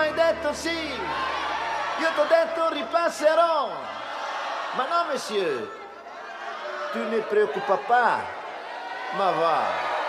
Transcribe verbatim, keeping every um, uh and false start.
hai detto sì. Io t'ho detto ripasserò. Ma no, monsieur. Tu ne preoccupa pas. Ma va.